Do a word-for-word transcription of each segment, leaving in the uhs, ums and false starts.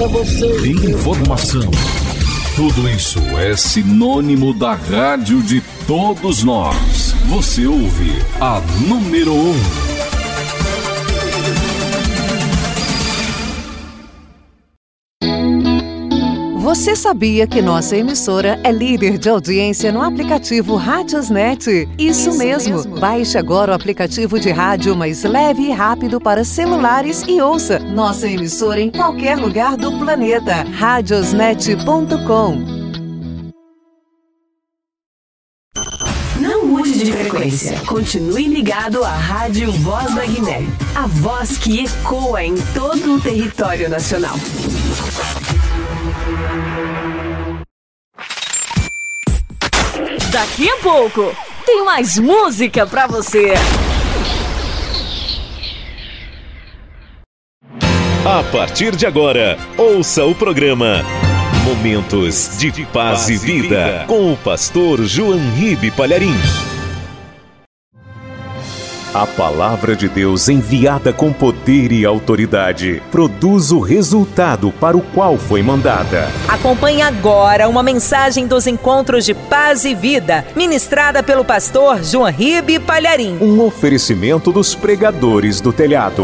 pra você. Informação. Tudo isso é sinônimo da rádio de todos nós. Você ouve a número um. Você sabia que nossa emissora é líder de audiência no aplicativo Radiosnet? Isso, Isso mesmo. mesmo. Baixe agora o aplicativo de rádio mais leve e rápido para celulares e ouça nossa emissora em qualquer lugar do planeta. radiosnet ponto com. Não mude de frequência. Continue ligado à Rádio Voz da Guiné. A voz que ecoa em todo o território nacional. Daqui a pouco tem mais música pra você. A partir de agora, ouça o programa Momentos de Paz e Vida com o pastor João Ribe Palharim. A palavra de Deus enviada com poder e autoridade produz o resultado para o qual foi mandada. Acompanhe agora uma mensagem dos Encontros de Paz e Vida, ministrada pelo pastor João Ribe Palharim. Um oferecimento dos pregadores do telhado.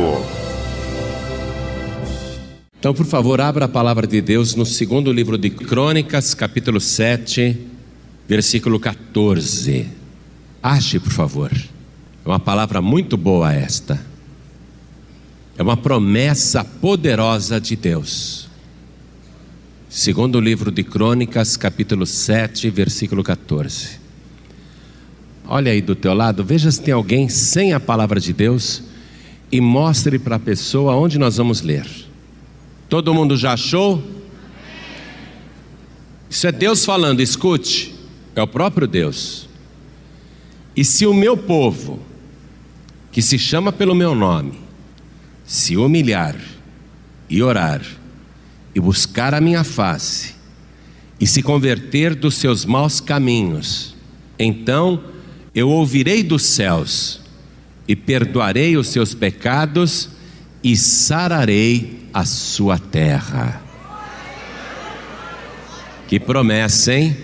Então, por favor, abra a palavra de Deus no segundo livro de Crônicas, capítulo sete, versículo quatorze. Ache, por favor. É uma palavra muito boa esta. É uma promessa poderosa de Deus. Segundo livro de Crônicas, capítulo sete, versículo quatorze. Olha aí do teu lado, veja se tem alguém sem a palavra de Deus e mostre para a pessoa onde nós vamos ler. Todo mundo já achou? Isso é Deus falando, escute. É o próprio Deus. E se o meu povo, que se chama pelo meu nome, se humilhar e orar e buscar a minha face e se converter dos seus maus caminhos, então eu ouvirei dos céus e perdoarei os seus pecados e sararei a sua terra. Que promessa, hein?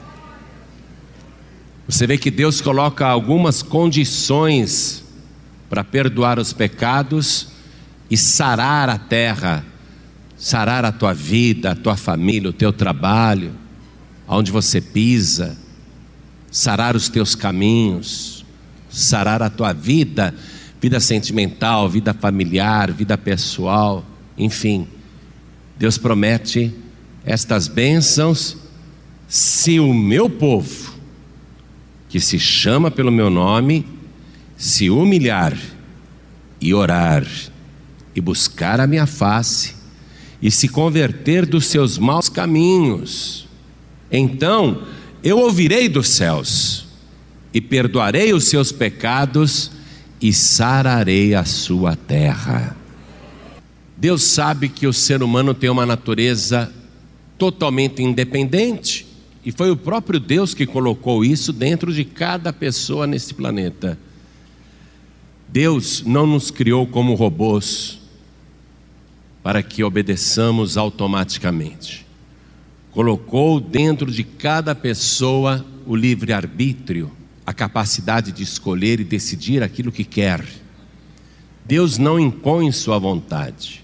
Você vê que Deus coloca algumas condições para perdoar os pecados e sarar a terra, sarar a tua vida, a tua família, o teu trabalho, aonde você pisa, sarar os teus caminhos, sarar a tua vida, vida sentimental, vida familiar, vida pessoal, enfim. Deus promete estas bênçãos se o meu povo, que se chama pelo meu nome, se humilhar e orar e buscar a minha face e se converter dos seus maus caminhos, então eu ouvirei dos céus e perdoarei os seus pecados e sararei a sua terra. Deus sabe que o ser humano tem uma natureza totalmente independente, e foi o próprio Deus que colocou isso dentro de cada pessoa nesse planeta. Deus não nos criou como robôs para que obedeçamos automaticamente. Colocou dentro de cada pessoa o livre-arbítrio, a capacidade de escolher e decidir aquilo que quer. Deus não impõe sua vontade.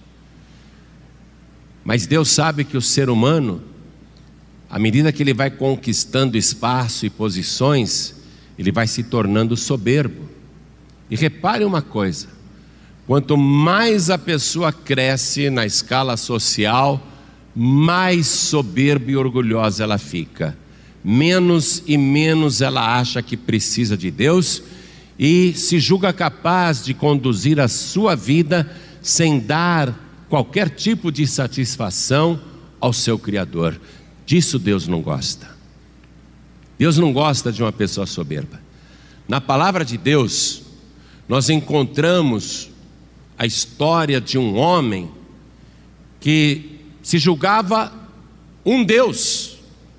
Mas Deus sabe que o ser humano, à medida que ele vai conquistando espaço e posições, ele vai se tornando soberbo. E repare uma coisa: quanto mais a pessoa cresce na escala social, mais soberba e orgulhosa ela fica. Menos e menos ela acha que precisa de Deus e se julga capaz de conduzir a sua vida sem dar qualquer tipo de satisfação ao seu Criador. Disso Deus não gosta. Deus não gosta de uma pessoa soberba. Na palavra de Deus, nós encontramos a história de um homem que se julgava um Deus,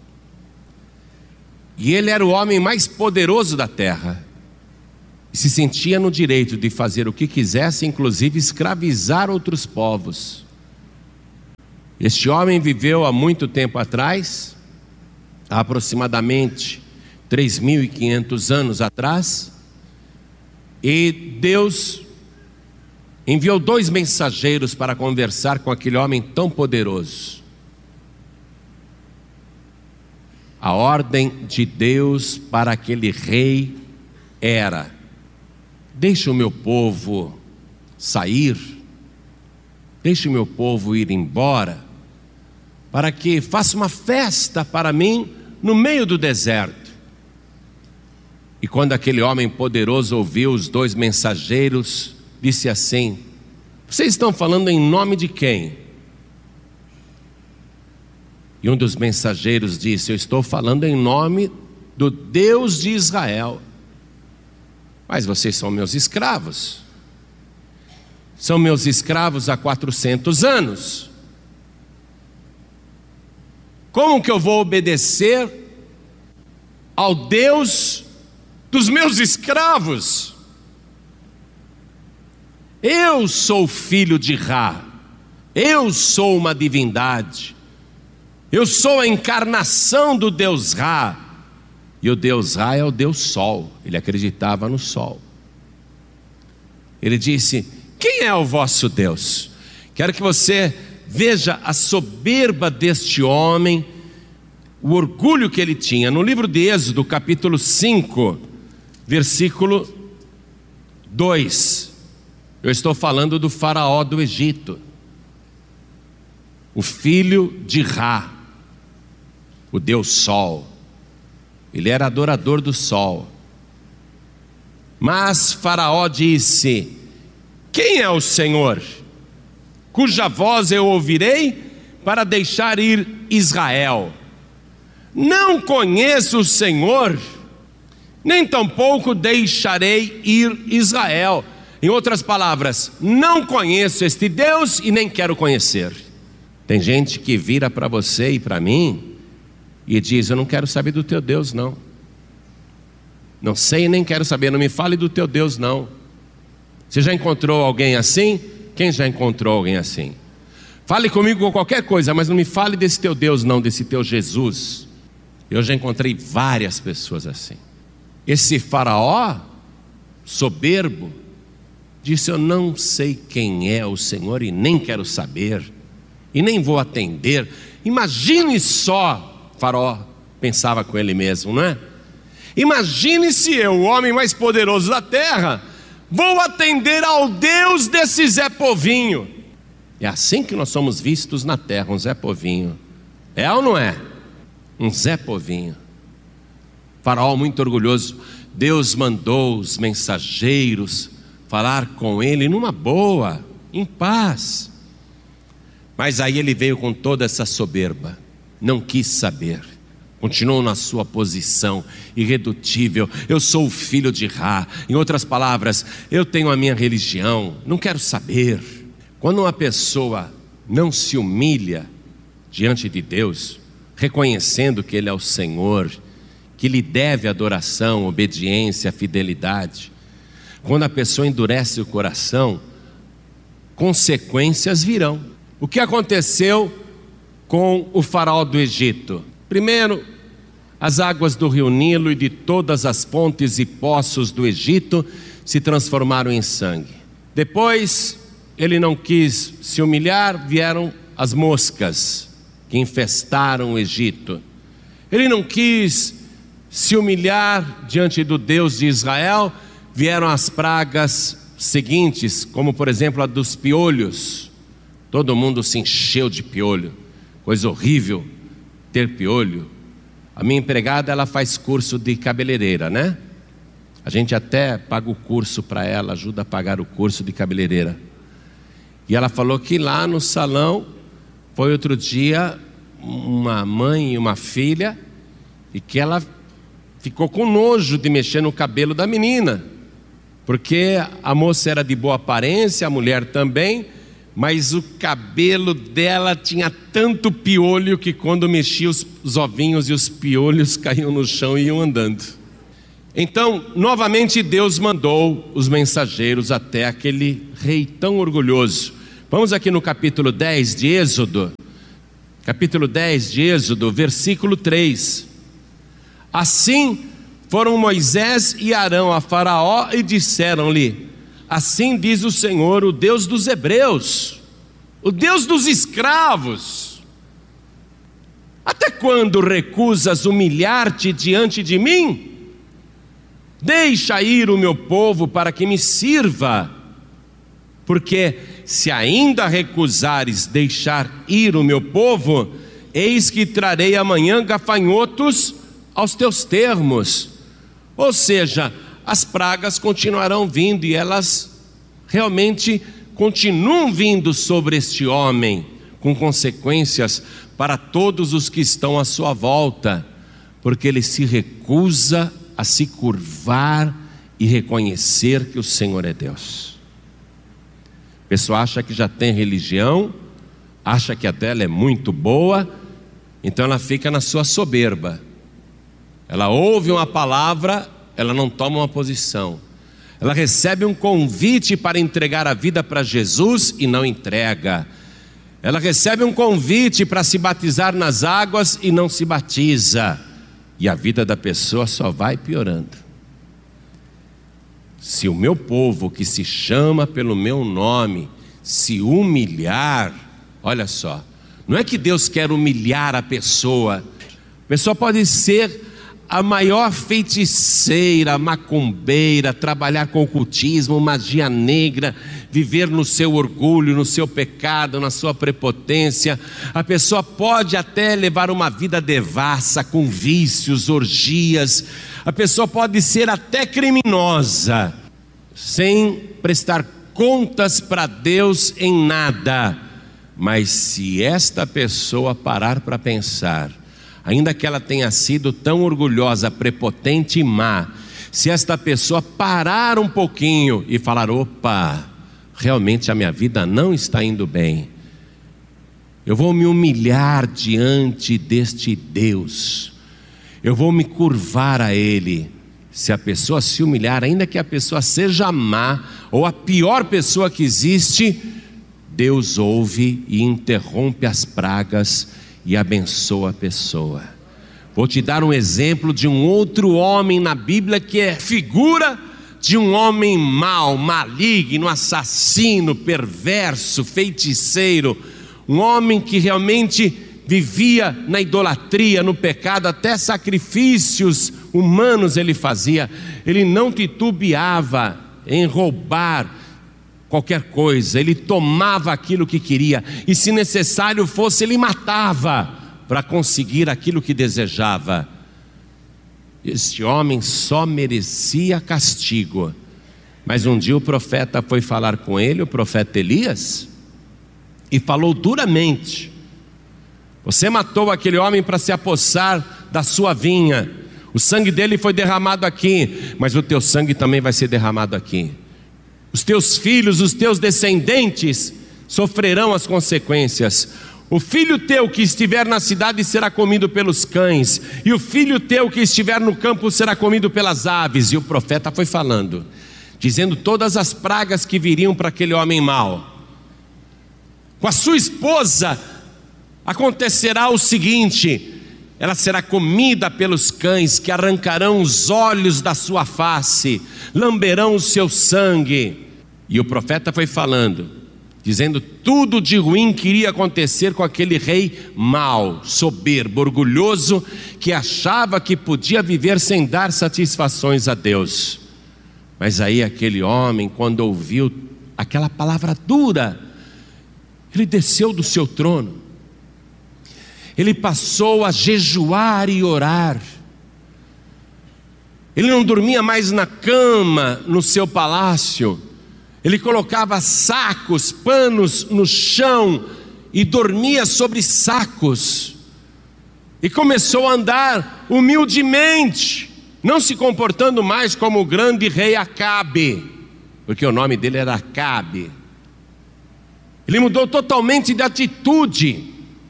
e ele era o homem mais poderoso da terra, e se sentia no direito de fazer o que quisesse, inclusive escravizar outros povos. Este homem viveu há muito tempo atrás, há aproximadamente três mil e quinhentos anos atrás, e Deus enviou dois mensageiros para conversar com aquele homem tão poderoso. A ordem de Deus para aquele rei era: deixe o meu povo sair, deixe o meu povo ir embora, para que faça uma festa para mim no meio do deserto. E quando aquele homem poderoso ouviu os dois mensageiros, disse assim: vocês estão falando em nome de quem? E um dos mensageiros disse: eu estou falando em nome do Deus de Israel. Mas vocês são meus escravos. São meus escravos há quatrocentos anos. Como que eu vou obedecer ao Deus dos meus escravos? Eu sou filho de Ra, eu sou uma divindade, eu sou a encarnação do Deus Ra, e o Deus Ra é o Deus Sol. Ele acreditava no Sol. Ele disse: quem é o vosso Deus? Quero que você veja a soberba deste homem, o orgulho que ele tinha. No livro de Êxodo, capítulo cinco, versículo dois, eu estou falando do faraó do Egito, o filho de Ra, o Deus Sol. Ele era adorador do sol. Mas faraó disse: quem é o Senhor, cuja voz eu ouvirei para deixar ir Israel? Não conheço o Senhor, nem tampouco deixarei ir Israel. Em outras palavras, não conheço este Deus e nem quero conhecer. Tem gente que vira para você e para mim e diz: eu não quero saber do teu Deus não. Não sei, nem quero saber, não me fale do teu Deus não. Você já encontrou alguém assim? Quem já encontrou alguém assim? Fale comigo com qualquer coisa, mas não me fale desse teu Deus não, desse teu Jesus. Eu já encontrei várias pessoas assim. Esse faraó soberbo disse: eu não sei quem é o Senhor e nem quero saber, e nem vou atender. Imagine só, faraó pensava com ele mesmo, não é? Imagine se eu, o homem mais poderoso da terra, vou atender ao Deus desse Zé Povinho. É assim que nós somos vistos na terra, um Zé Povinho. É ou não é? Um Zé Povinho. Faraó muito orgulhoso. Deus mandou os mensageiros falar com ele numa boa, em paz. Mas aí ele veio com toda essa soberba, não quis saber, continuou na sua posição irredutível. Eu sou o filho de Ra. Em outras palavras, eu tenho a minha religião, não quero saber. Quando uma pessoa não se humilha diante de Deus, reconhecendo que Ele é o Senhor, que lhe deve adoração, obediência, fidelidade, quando a pessoa endurece o coração, consequências virão. O que aconteceu com o faraó do Egito? Primeiro, as águas do rio Nilo e de todas as fontes e poços do Egito se transformaram em sangue. Depois, ele não quis se humilhar, vieram as moscas que infestaram o Egito. Ele não quis se humilhar diante do Deus de Israel, vieram as pragas seguintes, como por exemplo a dos piolhos. Todo mundo se encheu de piolho, coisa horrível ter piolho. A minha empregada, ela faz curso de cabeleireira, né? A gente até paga o curso para ela, ajuda a pagar o curso de cabeleireira. E ela falou que lá no salão, foi outro dia, uma mãe e uma filha, e que ela ficou com nojo de mexer no cabelo da menina, porque a moça era de boa aparência, a mulher também, mas o cabelo dela tinha tanto piolho que quando mexia os, os ovinhos e os piolhos caíam no chão e iam andando. Então, novamente Deus mandou os mensageiros até aquele rei tão orgulhoso. Vamos aqui no capítulo dez de Êxodo, capítulo dez de Êxodo, versículo três. Assim foram Moisés e Arão a Faraó e disseram-lhe: assim diz o Senhor, o Deus dos hebreus, o Deus dos escravos: até quando recusas humilhar-te diante de mim? Deixa ir o meu povo para que me sirva, porque se ainda recusares deixar ir o meu povo, eis que trarei amanhã gafanhotos aos teus termos. Ou seja, as pragas continuarão vindo, e elas realmente continuam vindo sobre este homem, com consequências para todos os que estão à sua volta, porque ele se recusa a se curvar e reconhecer que o Senhor é Deus. A pessoa acha que já tem religião, acha que a dela é muito boa, então ela fica na sua soberba. Ela ouve uma palavra, ela não toma uma posição. Ela recebe um convite para entregar a vida para Jesus e não entrega. Ela recebe um convite para se batizar nas águas e não se batiza. E a vida da pessoa só vai piorando. Se o meu povo, que se chama pelo meu nome, se humilhar, olha só, não é que Deus quer humilhar a pessoa. A pessoa pode ser a maior feiticeira, macumbeira, trabalhar com ocultismo, magia negra, viver no seu orgulho, no seu pecado, na sua prepotência. A pessoa pode até levar uma vida devassa, com vícios, orgias. A pessoa pode ser até criminosa, sem prestar contas para Deus em nada. Mas se esta pessoa parar para pensar, ainda que ela tenha sido tão orgulhosa, prepotente e má, se esta pessoa parar um pouquinho e falar: opa, realmente a minha vida não está indo bem, eu vou me humilhar diante deste Deus, eu vou me curvar a Ele. Se a pessoa se humilhar, ainda que a pessoa seja má, ou a pior pessoa que existe, Deus ouve e interrompe as pragas e abençoa a pessoa. Vou te dar um exemplo de um outro homem na Bíblia, que é figura de um homem mau, maligno, assassino, perverso, feiticeiro. Um homem que realmente vivia na idolatria, no pecado, até sacrifícios humanos ele fazia. Ele não titubeava em roubar qualquer coisa, ele tomava aquilo que queria, e se necessário fosse, ele matava para conseguir aquilo que desejava. Este homem só merecia castigo. Mas um dia o profeta foi falar com ele, o profeta Elias, e falou duramente: você matou aquele homem para se apossar da sua vinha, o sangue dele foi derramado aqui, mas o teu sangue também vai ser derramado aqui. Os teus filhos, os teus descendentes sofrerão as consequências. O filho teu que estiver na cidade será comido pelos cães, e o filho teu que estiver no campo será comido pelas aves. E o profeta foi falando, dizendo todas as pragas que viriam para aquele homem mau. Com a sua esposa acontecerá o seguinte: ela será comida pelos cães, que arrancarão os olhos da sua face, lamberão o seu sangue. E o profeta foi falando, dizendo tudo de ruim que iria acontecer com aquele rei mau, soberbo, orgulhoso, que achava que podia viver sem dar satisfações a Deus. Mas aí aquele homem, quando ouviu aquela palavra dura, ele desceu do seu trono, ele passou a jejuar e orar. Ele não dormia mais na cama no seu palácio, ele colocava sacos, panos no chão e dormia sobre sacos, e começou a andar humildemente, não se comportando mais como o grande rei Acabe, porque o nome dele era Acabe. Ele mudou totalmente de atitude.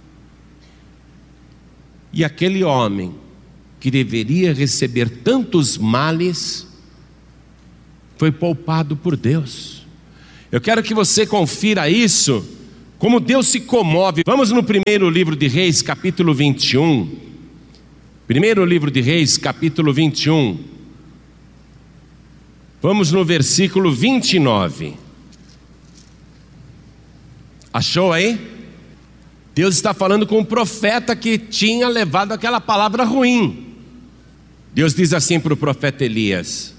E aquele homem que deveria receber tantos males foi poupado por Deus. Eu quero que você confira isso Como Deus se comove. Vamos no primeiro livro de Reis, capítulo vinte e um. Primeiro livro de Reis, capítulo vinte e um. Vamos no versículo vinte e nove. Achou aí? Deus está falando com um profeta que tinha levado aquela palavra ruim. Deus diz assim para o profeta Elias: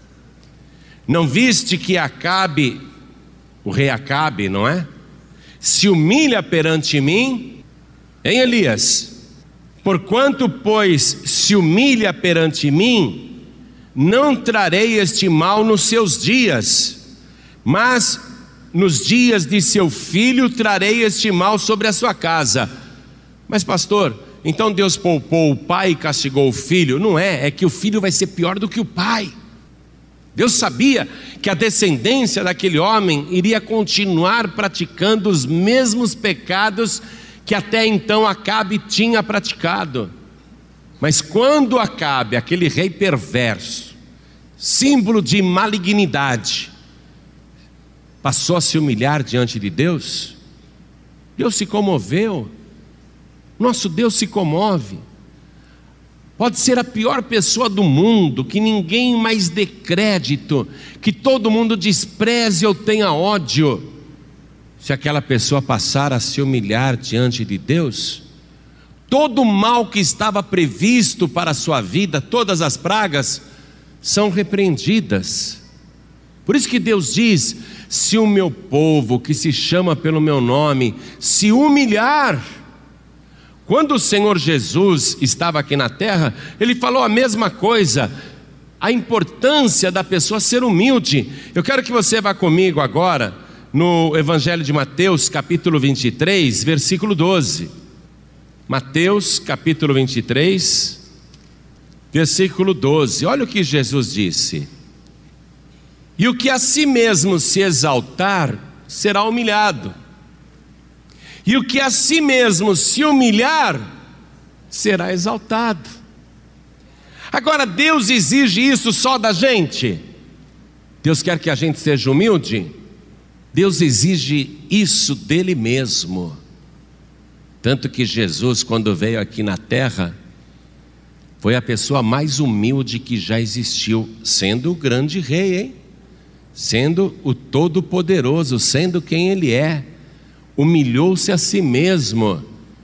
não viste que Acabe, o rei Acabe, não é? Se humilha perante mim, hein, Elias? Porquanto, pois, se humilha perante mim, não trarei este mal nos seus dias, mas nos dias de seu filho trarei este mal sobre a sua casa. Mas pastor, então Deus poupou o pai e castigou o filho? Não é, é que o filho vai ser pior do que o pai. Deus sabia que a descendência daquele homem iria continuar praticando os mesmos pecados que até então Acabe tinha praticado. Mas quando Acabe, aquele rei perverso, símbolo de malignidade, passou a se humilhar diante de Deus, Deus se comoveu. Nosso Deus se comove. Pode ser a pior pessoa do mundo, que ninguém mais dê crédito, que todo mundo despreze ou tenha ódio. Se aquela pessoa passar a se humilhar diante de Deus, todo o mal que estava previsto para a sua vida, todas as pragas, são repreendidas. Por isso que Deus diz: se o meu povo, que se chama pelo meu nome, se humilhar. Quando o Senhor Jesus estava aqui na terra, Ele falou a mesma coisa, a importância da pessoa ser humilde. Eu quero que você vá comigo agora no Evangelho de Mateus, capítulo vinte e três, versículo doze. Mateus, capítulo vinte e três, versículo doze. Olha o que Jesus disse: e o que a si mesmo se exaltar, será humilhado, e o que a si mesmo se humilhar, será exaltado. Agora, Deus exige isso só da gente? Deus quer que a gente seja humilde? Deus exige isso dele mesmo. Tanto que Jesus, quando veio aqui na terra, foi a pessoa mais humilde que já existiu, sendo o grande rei, hein? Sendo o todo-poderoso, sendo quem ele é. Humilhou-se a si mesmo.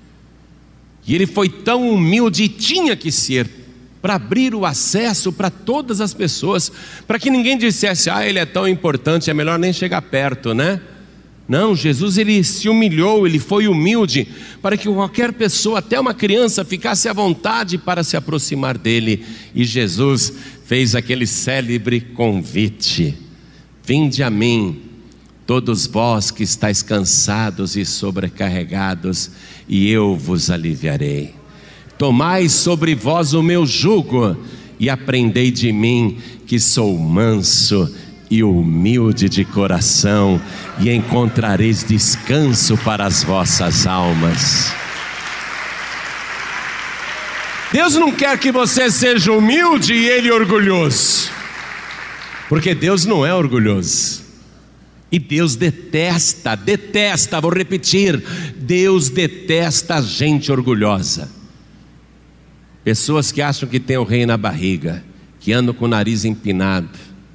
E ele foi tão humilde, e tinha que ser, para abrir o acesso para todas as pessoas, para que ninguém dissesse: ah, ele é tão importante, é melhor nem chegar perto, né? Não, Jesus, ele se humilhou, ele foi humilde, para que qualquer pessoa, até uma criança, ficasse à vontade para se aproximar dele. E Jesus fez aquele célebre convite: vinde a mim, todos vós que estáis cansados e sobrecarregados, e eu vos aliviarei. Tomai sobre vós o meu jugo e aprendei de mim, que sou manso e humilde de coração, e encontrareis descanso para as vossas almas. Deus não quer que você seja humilde e ele orgulhoso, porque Deus não é orgulhoso. E Deus detesta, detesta, vou repetir, Deus detesta a gente orgulhosa. Pessoas que acham que tem o rei na barriga, que andam com o nariz empinado,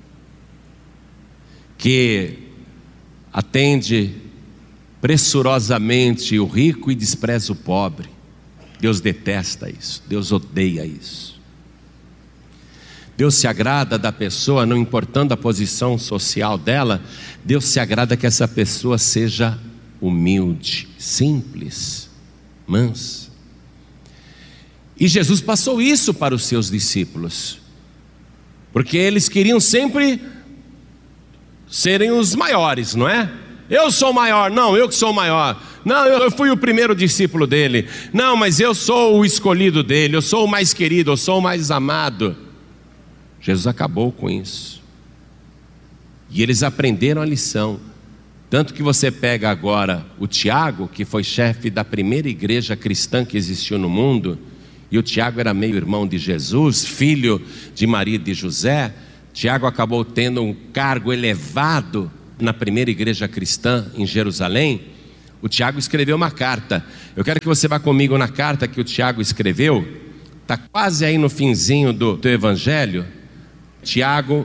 que atende pressurosamente o rico e despreza o pobre. Deus detesta isso, Deus odeia isso. Deus se agrada da pessoa, não importando a posição social dela, Deus se agrada que essa pessoa seja humilde, simples, mansa. E Jesus passou isso para os seus discípulos, porque eles queriam sempre serem os maiores, não é? Eu sou maior, não, eu que sou maior. Não, eu fui o primeiro discípulo dele. Não, mas eu sou o escolhido dele, eu sou o mais querido, eu sou o mais amado. Jesus acabou com isso. E eles aprenderam a lição. Tanto que você pega agora o Tiago, que foi chefe da primeira igreja cristã que existiu no mundo, e o Tiago era meio irmão de Jesus, filho de Maria e de José. Tiago acabou tendo um cargo elevado na primeira igreja cristã em Jerusalém. O Tiago escreveu uma carta. Eu quero que você vá comigo na carta que o Tiago escreveu. Está quase aí no finzinho do teu evangelho. Tiago,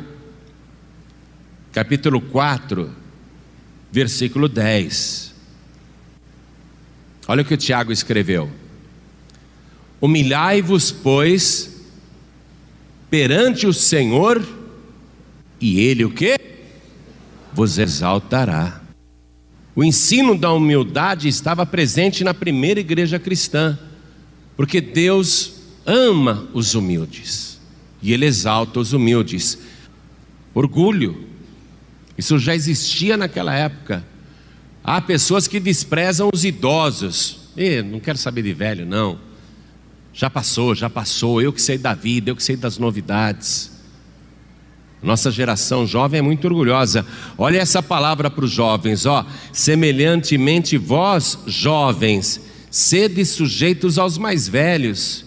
capítulo quatro, versículo dez. Olha o que o Tiago escreveu: humilhai-vos, pois, perante o Senhor, e Ele o quê? Vos exaltará. O ensino da humildade estava presente na primeira igreja cristã, porque Deus ama os humildes e Ele exalta os humildes. Orgulho, isso já existia naquela época. Há pessoas que desprezam os idosos. E não quero saber de velho, não. Já passou, já passou. Eu que sei da vida, eu que sei das novidades. Nossa geração jovem é muito orgulhosa. Olha essa palavra para os jovens, ó. Semelhantemente vós, jovens, sede sujeitos aos mais velhos.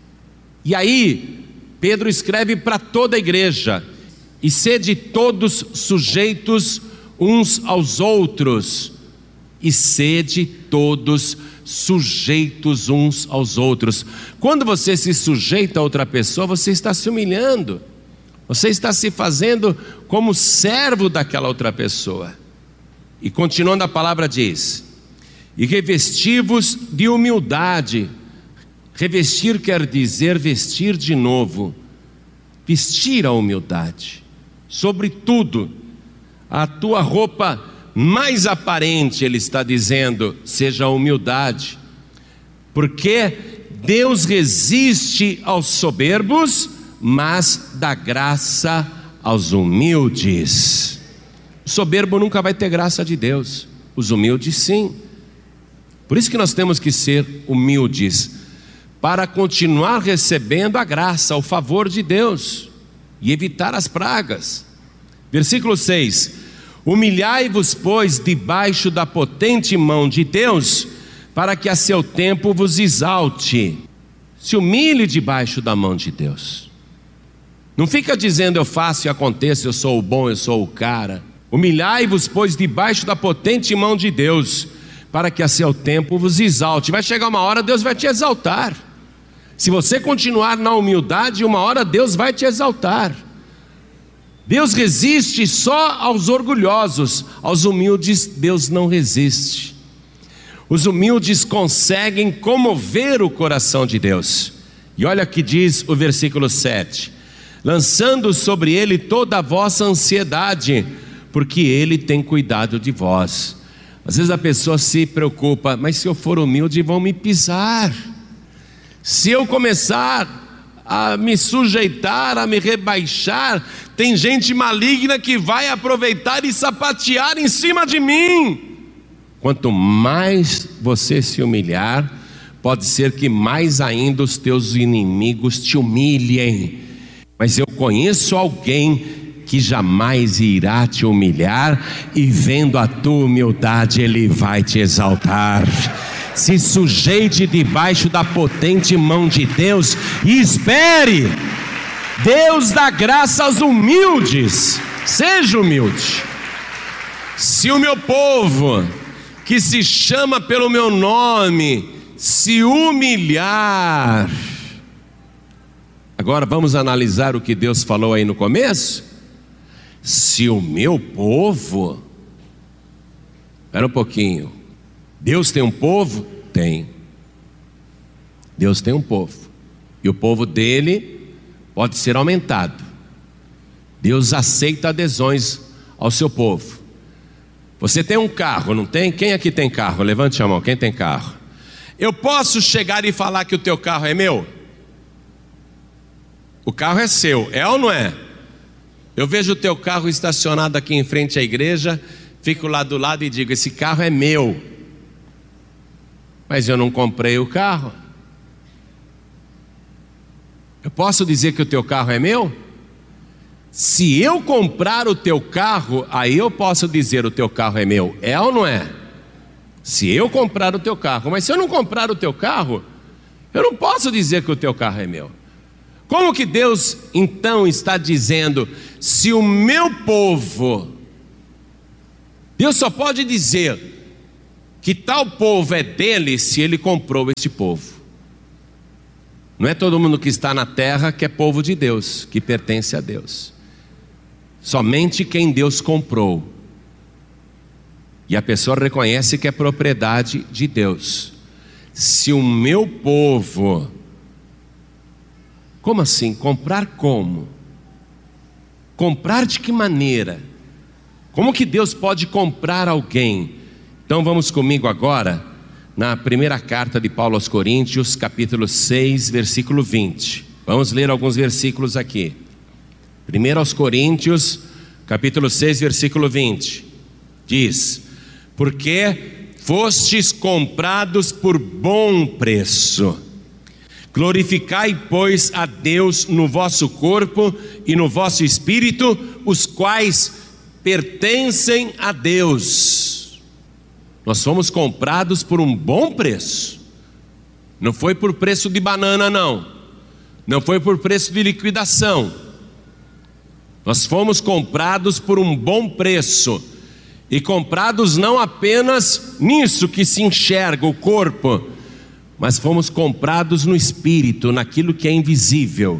E aí, Pedro escreve para toda a igreja: e sede todos sujeitos uns aos outros. E sede todos sujeitos uns aos outros. Quando você se sujeita a outra pessoa, você está se humilhando. Você está se fazendo como servo daquela outra pessoa. E continuando, a palavra diz: e revesti-vos de humildade. Revestir quer dizer vestir de novo. Vestir a humildade. Sobretudo, a tua roupa mais aparente, ele está dizendo, seja a humildade. Porque Deus resiste aos soberbos, mas dá graça aos humildes. O soberbo nunca vai ter graça de Deus, os humildes sim. Por isso que nós temos que ser humildes, para continuar recebendo a graça, o favor de Deus, e evitar as pragas. Versículo seis: humilhai-vos, pois, debaixo da potente mão de Deus, para que a seu tempo vos exalte. Se humilhe debaixo da mão de Deus. Não fica dizendo eu faço e aconteço, eu sou o bom, eu sou o cara. Humilhai-vos, pois, debaixo da potente mão de Deus, para que a seu tempo vos exalte. Vai chegar uma hora, Deus vai te exaltar. Se você continuar na humildade, uma hora Deus vai te exaltar. Deus resiste só aos orgulhosos, aos humildes Deus não resiste. Os humildes conseguem comover o coração de Deus. E olha o que diz o versículo sete: lançando sobre ele toda a vossa ansiedade, porque ele tem cuidado de vós. Às vezes a pessoa se preocupa: mas se eu for humilde vão me pisar. Se eu começar a me sujeitar, a me rebaixar, tem gente maligna que vai aproveitar e sapatear em cima de mim. Quanto mais você se humilhar, pode ser que mais ainda os teus inimigos te humilhem. Mas eu conheço alguém que jamais irá te humilhar, e vendo a tua humildade, ele vai te exaltar. Se sujeite debaixo da potente mão de Deus e espere. Deus dá graça aos humildes. Seja humilde. Se o meu povo, que se chama pelo meu nome, se humilhar. Agora vamos analisar o que Deus falou aí no começo. Se o meu povo, espera um pouquinho, Deus tem um povo? Tem. Deus tem um povo, e o povo dele pode ser aumentado. Deus aceita adesões ao seu povo. Você tem um carro, não tem? Quem aqui tem carro? Levante a mão, quem tem carro? Eu posso chegar e falar que o teu carro é meu? O carro é seu, é ou não é? Eu vejo o teu carro estacionado aqui em frente à igreja, fico lá do lado e digo: esse carro é meu. Mas eu não comprei o carro. Eu posso dizer que o teu carro é meu? Se eu comprar o teu carro, aí eu posso dizer: o teu carro é meu. É ou não é? Se eu comprar o teu carro. Mas se eu não comprar o teu carro, eu não posso dizer que o teu carro é meu. Como que Deus então está dizendo: se o meu povo, Deus só pode dizer que tal povo é dele se ele comprou esse povo. Não é todo mundo que está na terra que é povo de Deus, que pertence a Deus. Somente quem Deus comprou. E a pessoa reconhece que é propriedade de Deus. Se o meu povo... Como assim? Comprar como? Comprar de que maneira? Como que Deus pode comprar alguém? Então vamos comigo agora na primeira carta de Paulo aos Coríntios, capítulo seis, versículo vinte. Vamos ler alguns versículos aqui. Primeiro aos Coríntios, capítulo seis, versículo vinte. Diz: porque fostes comprados por bom preço. Glorificai, pois, a Deus no vosso corpo e no vosso espírito, os quais pertencem a Deus. Nós fomos comprados por um bom preço. Não foi por preço de banana, não. Não foi por preço de liquidação. Nós fomos comprados por um bom preço. E comprados não apenas nisso que se enxerga, o corpo, mas fomos comprados no espírito, naquilo que é invisível.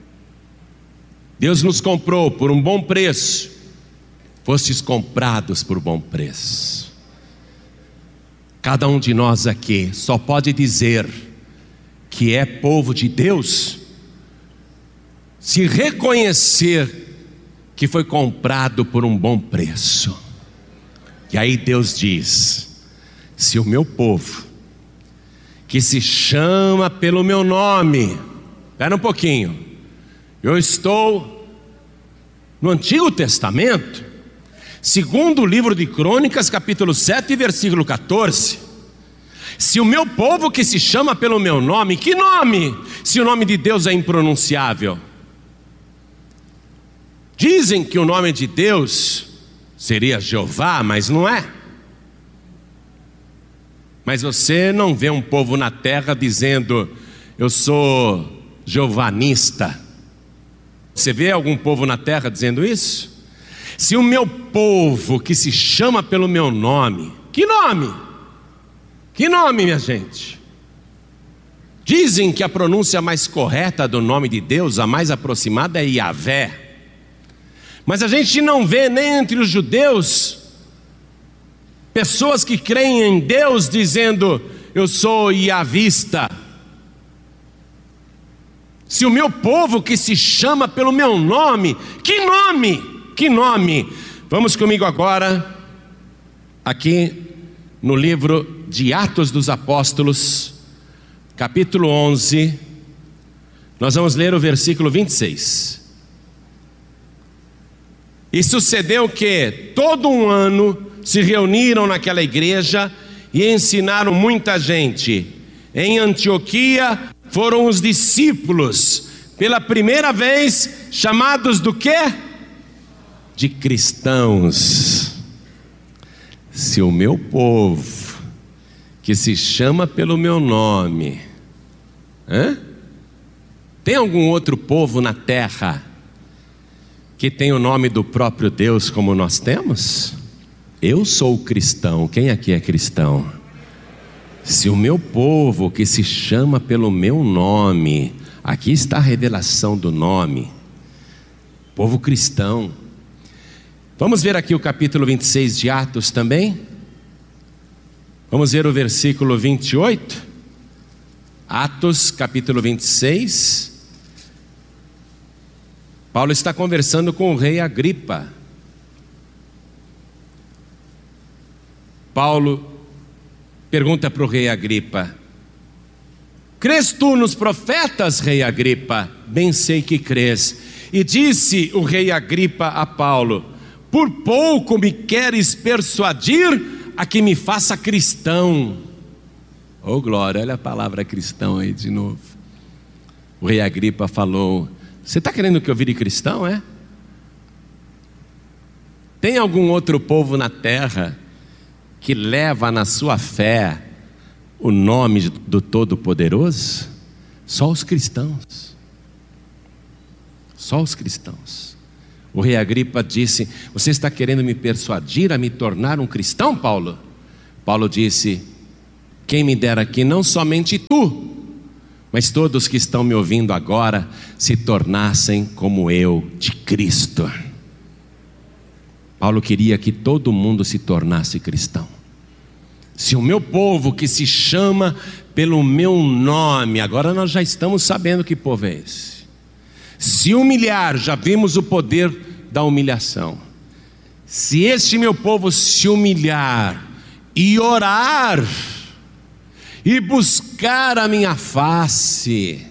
Deus nos comprou por um bom preço. Fostes comprados por bom preço. Cada um de nós aqui só pode dizer que é povo de Deus se reconhecer que foi comprado por um bom preço. E aí Deus diz: se o meu povo, que se chama pelo meu nome... Espera um pouquinho. Eu estou no Antigo Testamento, segundo o livro de Crônicas, capítulo sete, versículo catorze. Se o meu povo que se chama pelo meu nome... Que nome? Se o nome de Deus é impronunciável. Dizem que o nome de Deus seria Jeová, mas não é. Mas você não vê um povo na terra dizendo: eu sou jeovanista. Você vê algum povo na terra dizendo isso? Se o meu povo que se chama pelo meu nome... Que nome? Que nome, minha gente? Dizem que a pronúncia mais correta do nome de Deus, a mais aproximada, é Yahvé. Mas a gente não vê nem entre os judeus pessoas que creem em Deus dizendo: eu sou Yahvista. Se o meu povo que se chama pelo meu nome... Que nome? Que nome? Vamos comigo agora aqui no livro de Atos dos Apóstolos, capítulo onze. Nós vamos ler o versículo vinte e seis. E sucedeu que todo um ano se reuniram naquela igreja e ensinaram muita gente. Em Antioquia foram os discípulos, pela primeira vez, chamados do quê? De cristãos. Se o meu povo, que se chama pelo meu nome... Hã? Tem algum outro povo na terra que tem o nome do próprio Deus como nós temos? Eu sou cristão. Quem aqui é cristão? Se o meu povo que se chama pelo meu nome... Aqui está a revelação do nome. Povo cristão. Vamos ver aqui o capítulo vinte e seis de Atos também. Vamos ver o versículo vinte e oito. Atos capítulo vinte e seis. Paulo está conversando com o rei Agripa. Paulo pergunta para o rei Agripa: crês tu nos profetas, rei Agripa? Bem sei que crês. E disse o rei Agripa a Paulo: por pouco me queres persuadir a que me faça cristão. Oh glória, olha a palavra cristão aí de novo. O rei Agripa falou: você está querendo que eu vire cristão, é? Tem algum outro povo na terra que leva na sua fé o nome do Todo-Poderoso? Só os cristãos. Só os cristãos. O rei Agripa disse: você está querendo me persuadir a me tornar um cristão, Paulo? Paulo disse: quem me dera que não somente tu, mas todos que estão me ouvindo agora se tornassem como eu de Cristo. Paulo queria que todo mundo se tornasse cristão. Se o meu povo que se chama pelo meu nome, agora nós já estamos sabendo que povo é esse, se humilhar, já vimos o poder da humilhação. Se este meu povo se humilhar e orar e buscar a minha face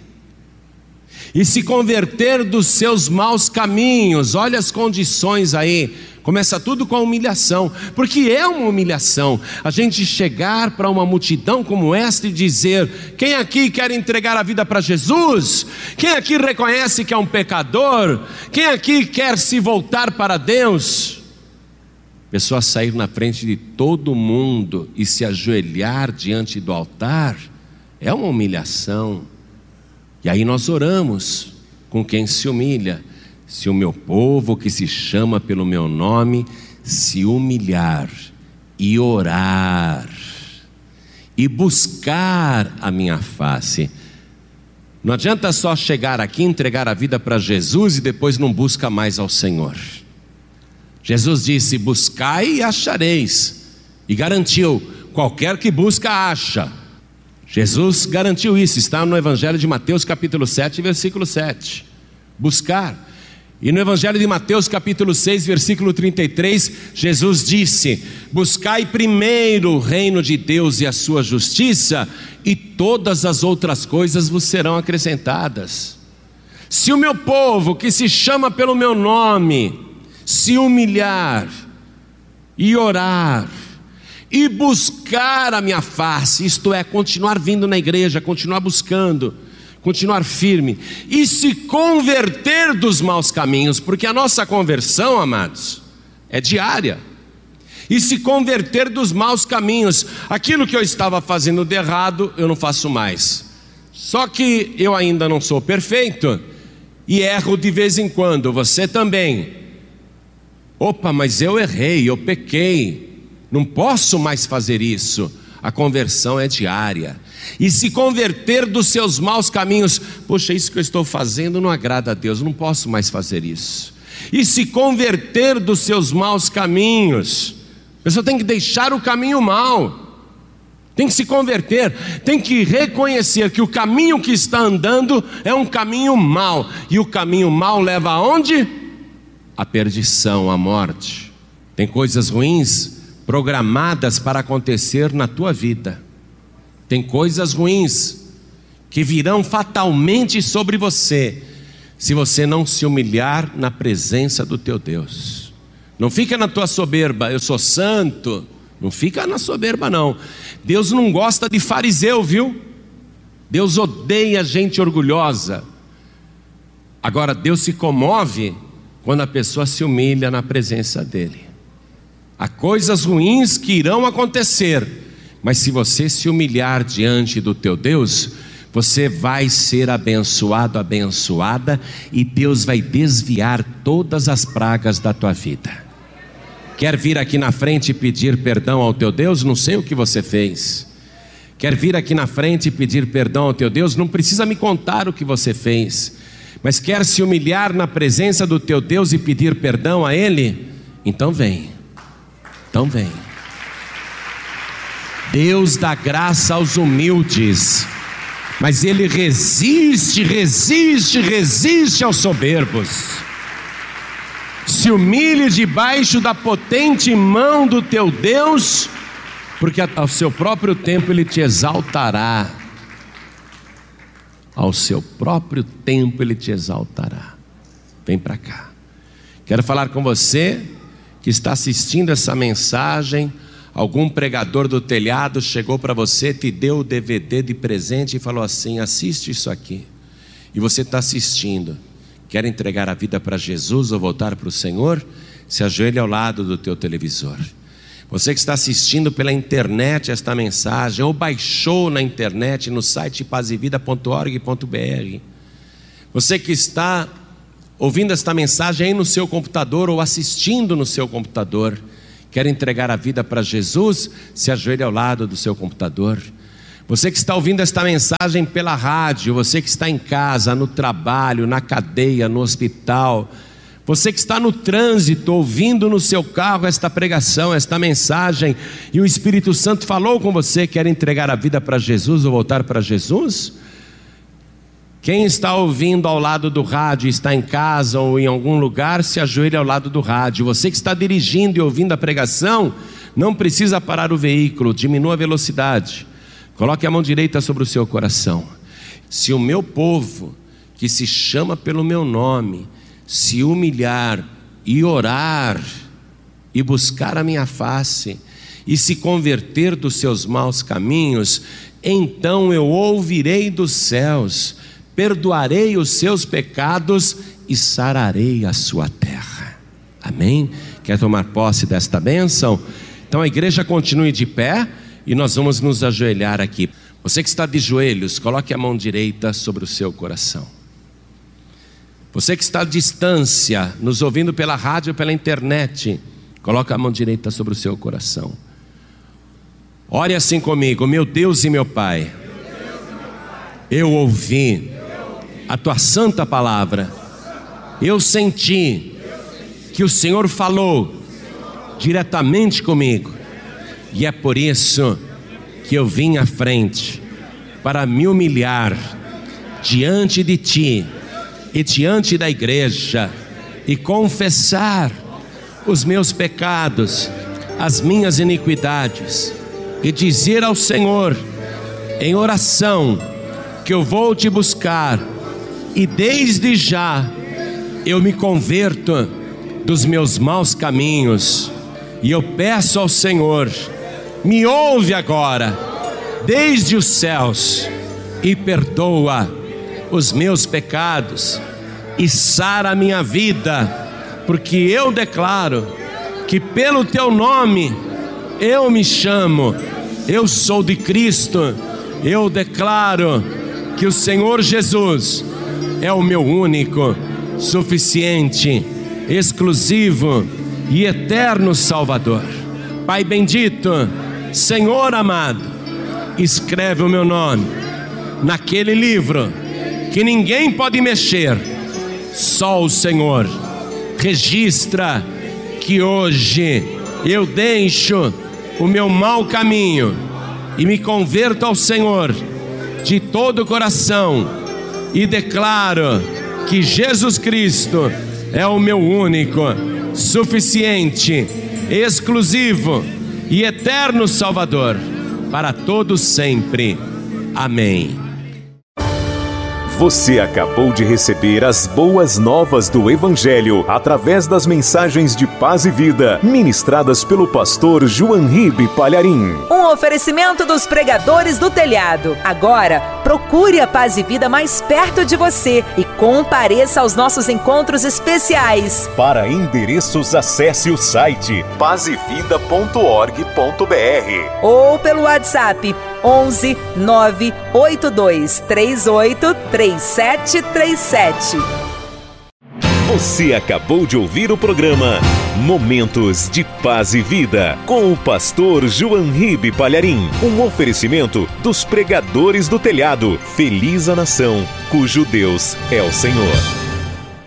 e se converter dos seus maus caminhos, olha as condições aí. Começa tudo com a humilhação, porque é uma humilhação a gente chegar para uma multidão como esta e dizer: quem aqui quer entregar a vida para Jesus? Quem aqui reconhece que é um pecador? Quem aqui quer se voltar para Deus? Pessoa sair na frente de todo mundo e se ajoelhar diante do altar é uma humilhação. E aí nós oramos com quem se humilha. Se o meu povo que se chama pelo meu nome se humilhar e orar e buscar a minha face. Não adianta só chegar aqui, entregar a vida para Jesus e depois não busca mais ao Senhor. Jesus disse: buscai e achareis, e garantiu: qualquer que busca acha. Jesus garantiu isso, está no Evangelho de Mateus capítulo sete, versículo sete. Buscar. E no Evangelho de Mateus capítulo seis, versículo trinta e três, Jesus disse: buscai primeiro o reino de Deus e a sua justiça, e todas as outras coisas vos serão acrescentadas. Se o meu povo que se chama pelo meu nome se humilhar e orar e buscar a minha face, isto é, continuar vindo na igreja, continuar buscando, continuar firme e se converter dos maus caminhos, porque a nossa conversão, amados, é diária. E se converter dos maus caminhos, aquilo que eu estava fazendo de errado, eu não faço mais. Só que eu ainda não sou perfeito e erro de vez em quando, você também. Opa, mas eu errei, eu pequei, não posso mais fazer isso. A conversão é diária. E se converter dos seus maus caminhos, poxa, isso que eu estou fazendo não agrada a Deus, não posso mais fazer isso. E se converter dos seus maus caminhos, a pessoa tem que deixar o caminho mau, tem que se converter, tem que reconhecer que o caminho que está andando é um caminho mau, e o caminho mau leva aonde? A perdição, a morte. Tem coisas ruins programadas para acontecer na tua vida. Tem coisas ruins que virão fatalmente sobre você, se você não se humilhar na presença do teu Deus. Não fica na tua soberba, eu sou santo. Não fica na soberba não. Deus não gosta de fariseu, viu? Deus odeia gente orgulhosa. Agora Deus se comove quando a pessoa se humilha na presença dele. Há coisas ruins que irão acontecer, mas se você se humilhar diante do teu Deus, você vai ser abençoado, abençoada, e Deus vai desviar todas as pragas da tua vida. Quer vir aqui na frente e pedir perdão ao teu Deus? Não sei o que você fez. Quer vir aqui na frente e pedir perdão ao teu Deus? Não precisa me contar o que você fez. Mas quer se humilhar na presença do teu Deus e pedir perdão a Ele? Então vem. Então vem. Deus dá graça aos humildes, mas Ele resiste, resiste, resiste aos soberbos. Se humilhe debaixo da potente mão do teu Deus, porque ao seu próprio tempo Ele te exaltará. Ao seu próprio tempo Ele te exaltará. Vem para cá. Quero falar com você que está assistindo essa mensagem. Algum pregador do telhado chegou para você, te deu o D V D de presente e falou assim: assiste isso aqui. E você está assistindo, quer entregar a vida para Jesus ou voltar para o Senhor? Se ajoelhe ao lado do teu televisor. Você que está assistindo pela internet esta mensagem, ou baixou na internet no site paz e vida ponto org ponto br. Você que está ouvindo esta mensagem aí no seu computador ou assistindo no seu computador, Quer entregar a vida para Jesus? Se ajoelhe ao lado do seu computador. Você que está ouvindo esta mensagem pela rádio, você que está em casa, no trabalho, na cadeia, no hospital, você que está no trânsito, ouvindo no seu carro esta pregação, esta mensagem, e o Espírito Santo falou com você, quer entregar a vida para Jesus ou voltar para Jesus? Quem está ouvindo ao lado do rádio, está em casa ou em algum lugar, se ajoelhe ao lado do rádio. Você que está dirigindo e ouvindo a pregação, não precisa parar o veículo, diminua a velocidade. Coloque a mão direita sobre o seu coração. Se o meu povo, que se chama pelo meu nome, se humilhar e orar, e buscar a minha face, e se converter dos seus maus caminhos, então eu ouvirei dos céus, perdoarei os seus pecados e sararei a sua terra. Amém? Quer tomar posse desta bênção? Então a igreja continue de pé e nós vamos nos ajoelhar aqui. Você que está de joelhos, coloque a mão direita sobre o seu coração. Você que está à distância, nos ouvindo pela rádio ou pela internet, coloque a mão direita sobre o seu coração. Ore assim comigo: meu Deus e meu Pai, eu ouvi a tua santa palavra, eu senti que o Senhor falou diretamente comigo, e é por isso que eu vim à frente para me humilhar diante de ti e diante da igreja e confessar os meus pecados, as minhas iniquidades, e dizer ao Senhor em oração que eu vou te buscar, e desde já eu me converto dos meus maus caminhos, e eu peço ao Senhor, me ouve agora desde os céus e perdoa os meus pecados e sara a minha vida, porque eu declaro que pelo teu nome eu me chamo, eu sou de Cristo. Eu declaro que o Senhor Jesus é o meu único, suficiente, exclusivo e eterno Salvador. Pai bendito, Senhor amado, escreve o meu nome naquele livro que ninguém pode mexer, só o Senhor. Registra que hoje eu deixo o meu mau caminho e me converto ao Senhor de todo o coração, e declaro que Jesus Cristo é o meu único, suficiente, exclusivo e eterno Salvador, para todos sempre. Amém. Você acabou de receber as boas novas do Evangelho através das mensagens de paz e vida ministradas pelo pastor João Ribe Palharim. Um oferecimento dos pregadores do telhado. Agora, procure a Paz e Vida mais perto de você e compareça aos nossos encontros especiais. Para endereços, acesse o site paz e vida ponto org ponto br ou pelo WhatsApp onze nove oito dois três oito três sete três sete. Você acabou de ouvir o programa Momentos de Paz e Vida, com o pastor João Ribe Palharim. Um oferecimento dos pregadores do telhado. Feliz a nação cujo Deus é o Senhor.